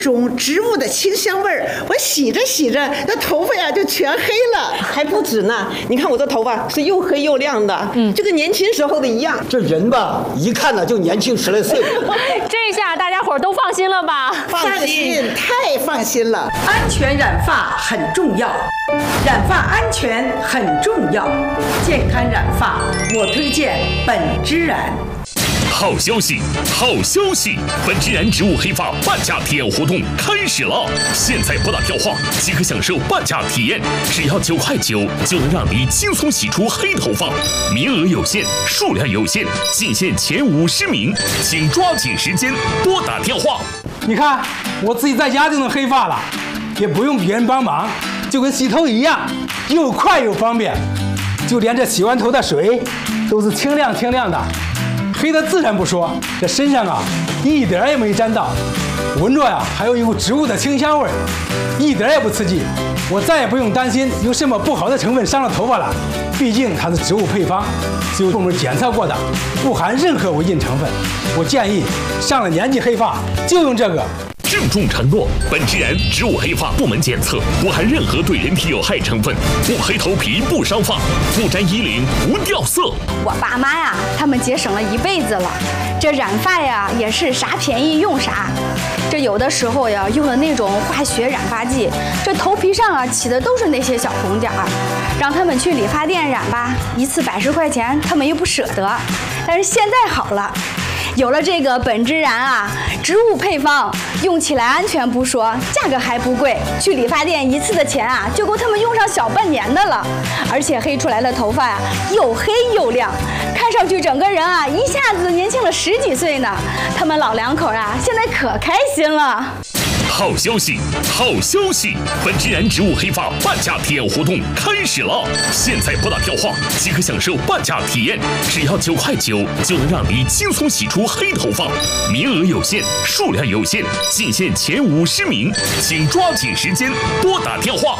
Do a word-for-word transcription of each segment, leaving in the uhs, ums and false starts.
种植物的清香味儿，我洗着洗着，那头发呀就全黑了。 还不止呢，你看我这头发是又黑又亮的，嗯，就跟年轻时候的一样。 这人吧，一看呢就年轻十来岁。 这下大家伙都放心了吧？ 放心，太放心了。 安全染发很重要，染发安全很重要，健康染发我推荐本之染。 好消息，好消息！本之然植物黑发半价体验活动开始了，现在拨打电话即可享受半价体验，只要九块九就能让你轻松洗出黑头发，名额有限，数量有限，仅限前五十名，请抓紧时间拨打电话。 你看，我自己在家就能黑发了，也不用别人帮忙，就跟洗头一样，又快又方便，就连这洗完头的水都是清亮清亮的。黑的自然不说，这身上啊一点也没沾到，闻着呀还有一股植物的清香味儿，一点也不刺激。我再也不用担心有什么不好的成分伤了头发了，毕竟它是植物配方，是由部门检测过的，不含任何违禁成分。我建议上了年纪黑发就用这个。 郑重承诺，本之然植物黑发部门检测，不含任何对人体有害成分，不黑头皮，不伤发，不沾衣领，不掉色。 我爸妈呀，他们节省了一辈子了，这染发呀也是啥便宜用啥。这有的时候呀用了那种化学染发剂，这头皮上啊起的都是那些小红点儿。让他们去理发店染吧，一次百十块钱，他们又不舍得。但是现在好了。有了这个本之然啊，植物配方，用起来安全不说，价格还不贵。去理发店一次的钱啊，就够他们用上小半年的了。而且黑出来的头发呀、啊，又黑又亮，看上去整个人啊一下子年轻了十几岁呢。他们老两口啊，现在可开心了。 好消息，好消息！本之然植物黑发半价体验活动开始了，现在拨打电话即可享受半价体验，只要九块九就能让你轻松洗出黑头发，名额有限，数量有限，仅限前五十名，请抓紧时间拨打电话。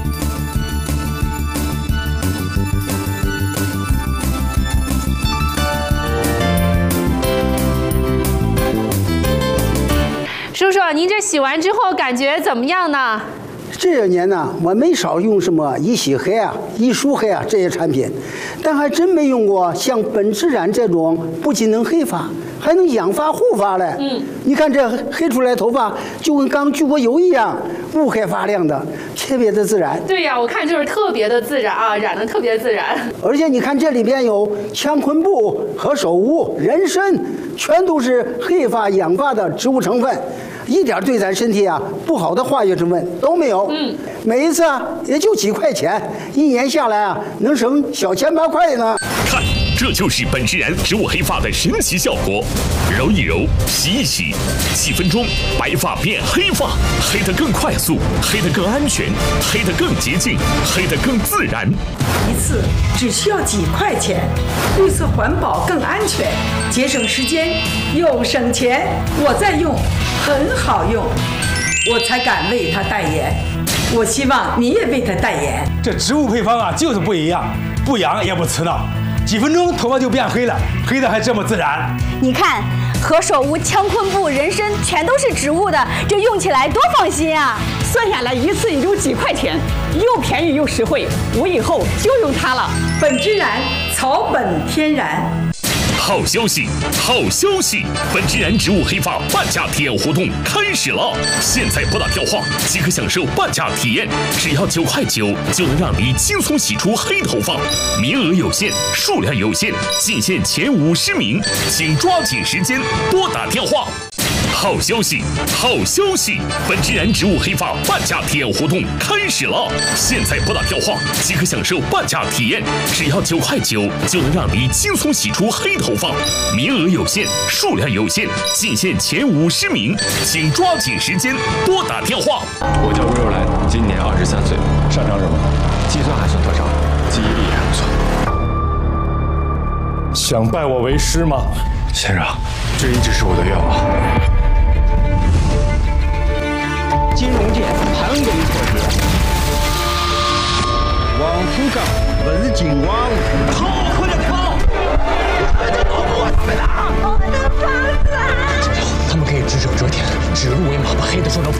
叔叔，您这洗完之后感觉怎么样呢？ 这些年呢，我没少用什么一洗黑啊、一梳黑啊这些产品，但还真没用过像本之然这种不仅能黑发，还能养发护发嘞。嗯，你看这黑出来头发就跟刚焗过油一样，乌黑发亮的，特别的自然。 对呀，我看就是特别的自然啊，染得特别自然。 而且你看这里边有羟醌布、何首乌、人参，全都是黑发养发的植物成分。一点对咱身体啊不好的化学成分都没有。嗯，每一次啊也就几块钱，一年下来啊能省小千八块呢。 看，这就是本之然植物黑发的神奇效果。揉一揉，洗一洗，几分钟，白发变黑发，黑得更快速，黑得更安全，黑得更洁净，黑得更自然。 一次只需要几块钱，绿色环保更安全，节省时间又省钱。我在用，很好用，我才敢为它代言。我希望你也为它代言。 这植物配方啊，就是不一样，不养也不刺挠，几分钟头发就变黑了，黑的还这么自然。 你看，何首乌、羟醌布、人参全都是植物的，这用起来多放心啊！ 算下来一次也就几块钱，又便宜又实惠，我以后就用它了。 本之然，草本天然。 好消息，好消息！本之然植物黑发半价体验活动开始了，现在拨打电话即可享受半价体验，只要九块九就能让你轻松洗出黑头发，名额有限，数量有限，仅限前五十名，请抓紧时间拨打电话。好消息，好消息！本之然植物黑发半价体验活动开始了，现在拨打电话即可享受半价体验，只要九块九就能让你轻松洗出黑头发，名额有限，数量有限，仅限前五十名，请抓紧时间拨打电话。 我叫魏若兰，今年二十三岁，擅长什么？计算还算特长，记忆力还不错。 想拜我为师吗？ 先生，这一直是我的愿望。 金融界盘根错节，王福刚文景王，跑，快点跑！我的房子，我的房子！他们可以只手遮天，指鹿为马，把黑的说成